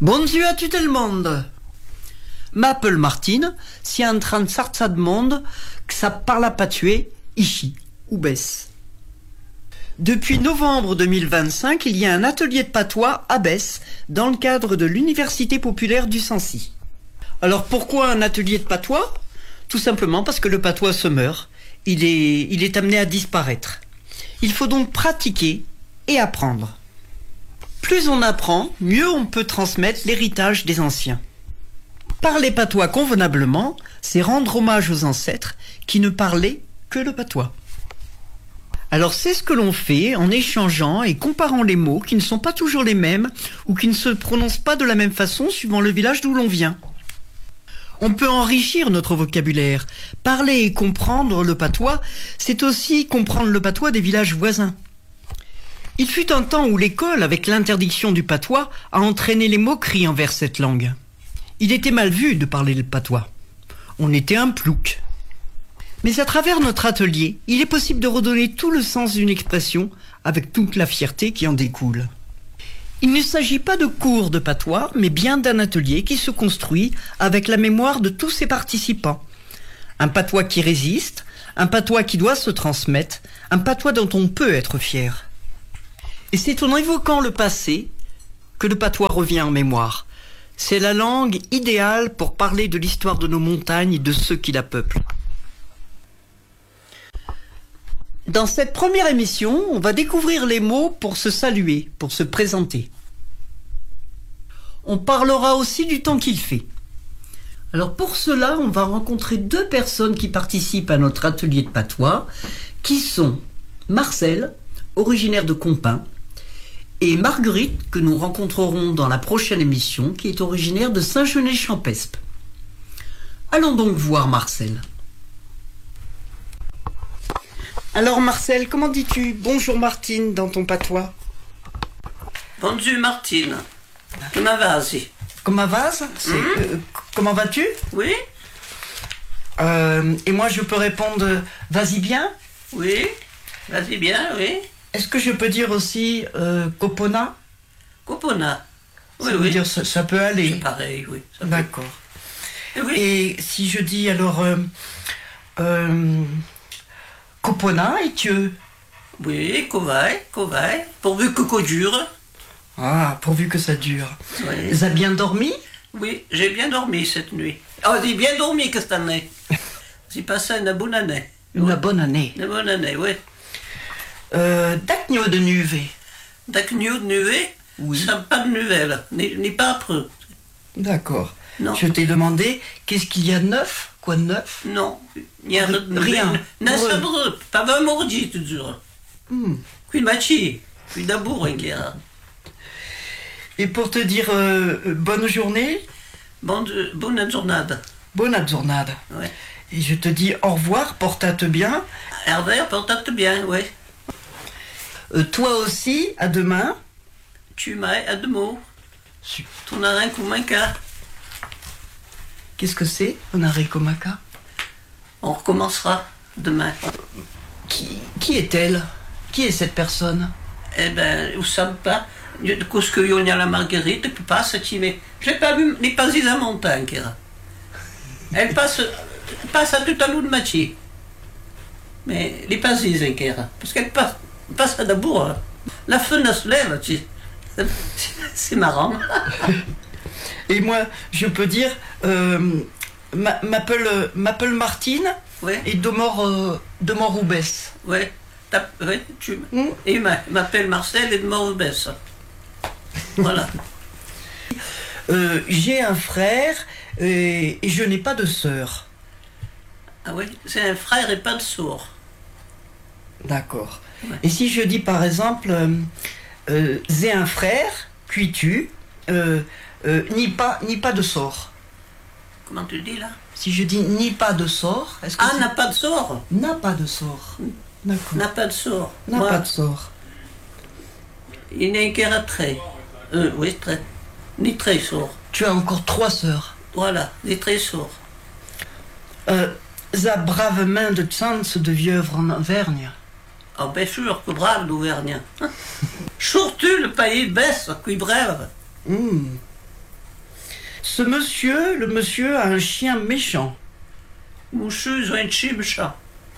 Bonjour à tout le monde. M'appelle Martine, si en train de sortir de monde, que ça parle à pas tuer, ici, ou Besse. Depuis novembre 2025, il y a un atelier de patois à Besse, dans le cadre de l'Université populaire du Sancy. Alors pourquoi un atelier de patois ? Tout simplement parce que le patois se meurt, il est amené à disparaître. Il faut donc pratiquer et apprendre. Plus on apprend, mieux on peut transmettre l'héritage des anciens. Parler patois convenablement, c'est rendre hommage aux ancêtres qui ne parlaient que le patois. Alors c'est ce que l'on fait en échangeant et comparant les mots qui ne sont pas toujours les mêmes ou qui ne se prononcent pas de la même façon suivant le village d'où l'on vient. On peut enrichir notre vocabulaire. Parler et comprendre le patois, c'est aussi comprendre le patois des villages voisins. Il fut un temps où l'école, avec l'interdiction du patois, a entraîné les moqueries envers cette langue. Il était mal vu de parler le patois. On était un plouc. Mais à travers notre atelier, il est possible de redonner tout le sens d'une expression avec toute la fierté qui en découle. Il ne s'agit pas de cours de patois, mais bien d'un atelier qui se construit avec la mémoire de tous ses participants. Un patois qui résiste, un patois qui doit se transmettre, un patois dont on peut être fier. Et c'est en évoquant le passé que le patois revient en mémoire. C'est la langue idéale pour parler de l'histoire de nos montagnes et de ceux qui la peuplent. Dans cette première émission, on va découvrir les mots pour se saluer, pour se présenter. On parlera aussi du temps qu'il fait. Alors pour cela, on va rencontrer deux personnes qui participent à notre atelier de patois, qui sont Marcel, originaire de Compin, et Marguerite, que nous rencontrerons dans la prochaine émission, qui est originaire de Saint-Genès-Champespe. Allons donc voir Marcel. Alors Marcel, comment dis-tu « Bonjour Martine » dans ton patois ? Bonjour Martine. Comment vas-tu ? Comment vas-tu ? Comment vas-tu ? Oui. Et moi je peux répondre « Vas-y bien » ? Oui. Vas-y bien, oui. Est-ce que je peux dire aussi Copona ? Copona. Oui, ça veut dire ça peut aller. C'est pareil, oui. D'accord. Oui. Et si je dis alors Copona et Dieu ? Oui, Kovaï, pourvu que ça dure. Ah, pourvu que ça dure. Oui. Ça a bien dormi ? Oui, j'ai bien dormi cette nuit. Oh, j'ai bien dormi que cette année. J'ai passé une bonne année. Une bonne année. Une bonne année, oui. D'acnio de nuvé. D'acnio de nuvé ? Oui. Ça n'a pas de nouvelles, ni pas après. D'accord. Non. Je t'ai demandé, qu'est-ce qu'il y a de neuf ? Quoi de neuf ? Non, il n'y a rien. Non, c'est vrai. Pas un mordi, tu dis. Qui machi, qui d'abord, hein. Et pour te dire bonne journée ? Bonne journée. Bonne journée. Ouais. Et je te dis au revoir, porte-te bien. Hervé, porte-te bien, oui. Toi aussi, à demain. Tu m'as à deux mots. Tu n'as rien comme un cas. Qu'est-ce que c'est, un arekomaka ? On recommencera demain. Qui est-elle ? Qui est cette personne ? Eh ben, vous savez pas. Qu'est-ce qu'il y a la Marguerite qui passe, j'ai pas vu les passes à montagne, Kira. Elle passe à tout à l'eau de Mathieu. Mais les passes, Kira. Parce qu'elle passe à d'abord. Hein. La fenêtre se lève, tu sais. C'est marrant. Et moi, je peux dire, m'appelle Martine, ouais. Et de Mort-Roubès. Ouais. Et il m'appelle Marcel et de Mort-Roubès. Voilà. J'ai un frère et je n'ai pas de sœur. Ah oui, c'est un frère et pas de sourd. D'accord. Ouais. Et si je dis par exemple, j'ai un frère, puis-tu, ni pas de sort. Comment tu dis là ? Si je dis ni pas de sort, est-ce que n'a pas de sort ? N'a pas de sort. D'accord. N'a pas de sort. N'a pas de sort. Il n'est qu'un trait. Oui, très. Ni très sourd. Tu as encore 3 sœurs. Voilà, ni très sourd. La brave main de Tsans de Vieuvre en Auvergne. Ah bien sûr, que brave l'Auvergne. Surtout le pays baisse, qui brève. le monsieur a un chien méchant. Monsieur, so ein Chimcha.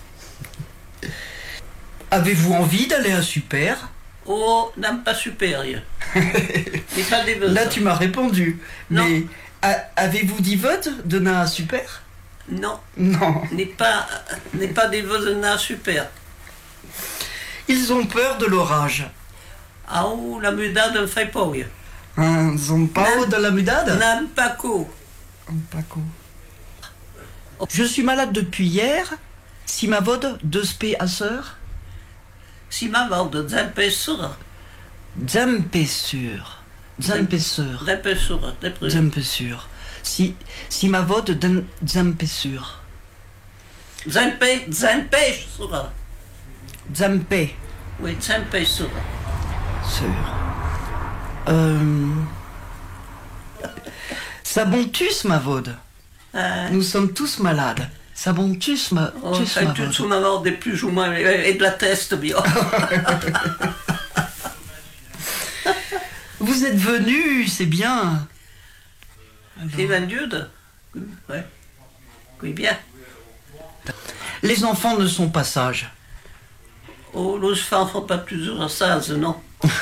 Avez-vous envie d'aller à Super? Oh, n'aime pas supérieur. Mais pas des Là, tu m'as répondu. Non. Mais avez-vous dit vote de na Super? Non, Non. n'est pas des voisins super. Ils ont peur de l'orage. Ah, oh, la mudade me fait peur. Ils ont pas Non. de la mudade? N'aime pas co. Pas con. Je suis malade depuis hier. Si ma vode de spé à sœur. Si ma vorde, d'empessura. Dzempessur. Dzempessur. D'empessura, Dzempessur. Si ma vode dzempessur. D'empessura. Dzempé. Oui, d'empessura. Sûr. Sabontus, ma vode. Nous sommes tous malades. Sabontus, ma Oh, tus, fait ma tout vode. sous ma vorde, plus ou moins, et de la teste, bien. Vous êtes venus, c'est bien. C'est vendu de. Ouais. Oui, bien. Les enfants ne sont pas sages. Oh, les enfants ne font pas toujours ça, non.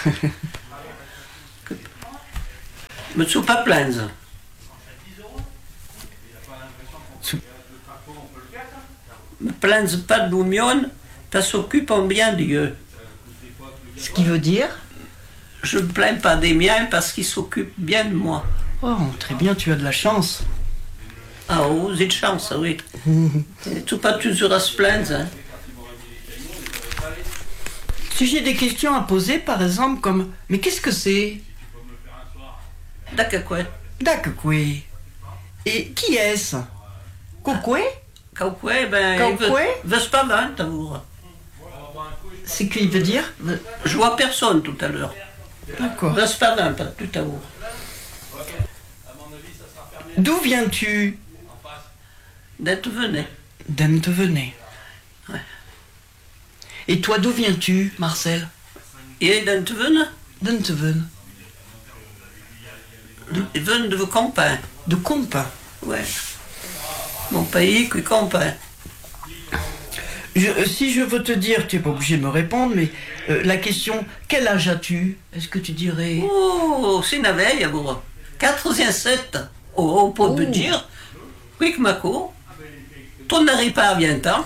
Me sont pas plaindre. Me plaindre pas de l'union, parce qu'ils s'occupent bien d'eux. Ce qui veut dire... Je ne me plains pas des miens parce qu'ils s'occupent bien de moi. Oh, très bien, tu as de la chance. Ah, oh, j'ai de chance, oui. Et tout pas toujours à se plaindre. Hein. Si j'ai des questions à poser, par exemple, comme « Mais qu'est-ce que c'est ?» D'accord, quoi. D'accord, et qui est-ce? Kokwe? Kaukwé, ben, Kaukwé? veut pas mal, t'avoue. C'est qu'il veut dire? Je vois personne tout à l'heure. D'accord. Veut pas mal, pas tout à l'heure. D'où viens-tu? D'être venu. D'Entevenet. Ouais. Et toi, d'où viens-tu, Marcel? Et d'être venu, D'Enteven. ils viennent de vos campagnes. De Compa. Ouais. Mon pays, qui campagne. Si je veux te dire, tu n'es pas obligé de me répondre, mais la question, quel âge as-tu? Est-ce que tu dirais... Oh, c'est une veille, vous. 87. Oh, on peut me dire. Oui, que ma cour. Tu n'arrives pas à bien temps.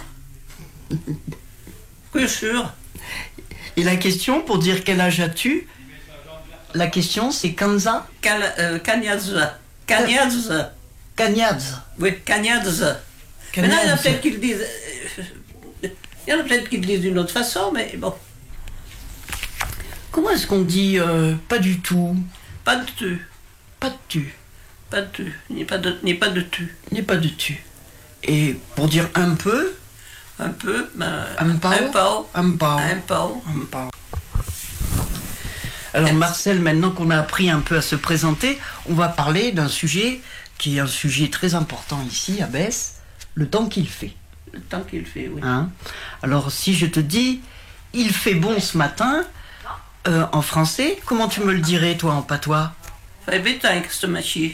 Oui, sûr. Et la question, pour dire quel âge as-tu, la question c'est Kanza? Kanyadza. Kanyadza. Kanyadz. Oui, Kanyadza. Maintenant, il y en a peut-être qui le disent. Il y en a peut-être qui le disent d'une autre façon, mais bon. Comment est-ce qu'on dit pas du tout? Pas de tu. Pas de tu. Pas de tu. Ni pas de tu. N'est pas de tu. Et pour dire un peu? Un peu, ben. Un pao? Un pao. Un pao. Un pao. Un pao. Alors Marcel, maintenant qu'on a appris un peu à se présenter, on va parler d'un sujet qui est un sujet très important ici à Besse, le temps qu'il fait. Le temps qu'il fait, oui. Hein? Alors si je te dis, il fait bon ce matin, en français, comment tu me le dirais toi en patois? Fait bétain que ce machine.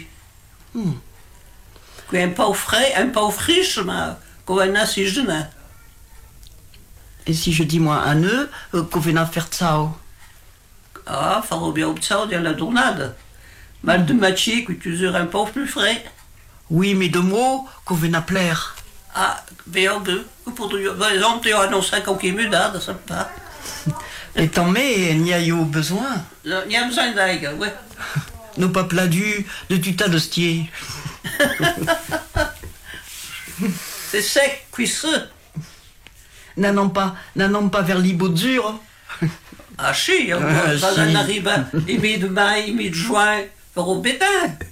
Un pao frais, un pao friche, mais qu'on a si jeune. Et si je dis moi un nœud, qu'on vient faire ça? Ah, farò bien ça dans la tournade. Mal de matchi que tu useras un pao plus frais. Oui, mais de mots qu'on vient plaire. Ah, bien deux. Par exemple, tu as annoncé qu'on qui me dade, ça pas. Et tant mais il n'y a eu besoin. Il y a besoin d'aide, oui. Nos pas pladu de tuta d'hostier. C'est sec, cuisseux. N'allons pas vers l'Ibaud-Dur. Ah, si, Ah, ça si. en arrive à mi de mai, mi de juin, au bétain.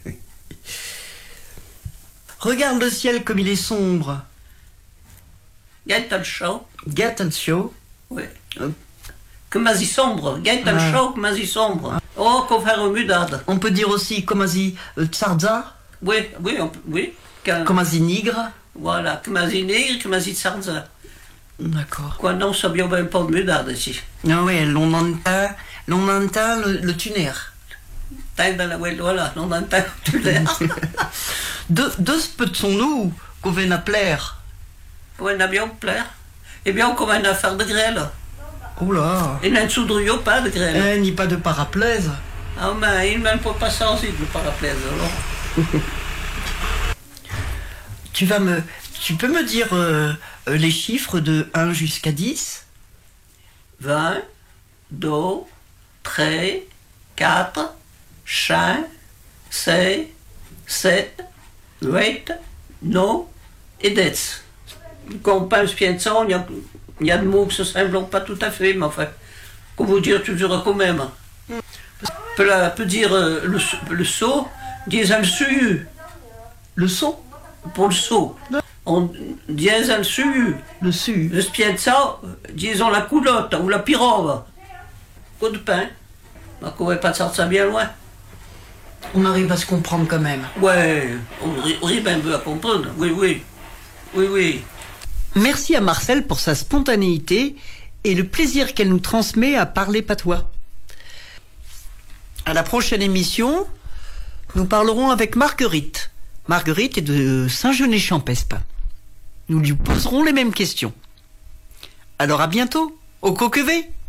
Regarde le ciel comme il est sombre. Gagne le chaud. Get and show. Oui. Que mas y sombre. Gagne le Ah. chaud, que mas y sombre. Oh, qu'on fait un mudade. On peut dire aussi comme asi tsarza, Oui, oui, oui. comme asi nigre. Voilà, que mas y nègre, que mas y sarza. D'accord. Quoi, non, ça vient même pas de mudade ici. Ah ouais, l'on entend le tuner. tant dans la voilà, non entend tout l'air. Deux petons-nous qu'on vient à plaire. Ouais, on a bien plaire. Eh bien, on commence à faire de grêle. Oula. Et n'a soudrio pas de grêle. Ni pas de paraplaise. Ah, mais il ne peut pas sortir de paraplaise, alors. Tu peux me dire les chiffres de 1 jusqu'à 10? 20, 2, 3, 4, 5, 6, 7, 8, 9 et 10. Quand on pense bien de ça, il y a des mots qui se semblent pas tout à fait, mais enfin, qu'on vous dire toujours quand même. Peut dire le saut, disons le su. Le son? Pour le saut. On dit le su. Le su. Le spienza, disons la coulotte ou la pirogue. Coup de pain. On ne pas de sortir bien loin. On arrive à se comprendre quand même. Ouais, on arrive un peu à comprendre. Oui, oui. Oui, oui. Merci à Marcel pour sa spontanéité et le plaisir qu'elle nous transmet à parler patois. À la prochaine émission, nous parlerons avec Marguerite. Marguerite est de Saint-Genès-Champespe. Nous lui poserons les mêmes questions. Alors à bientôt, au Coquevet.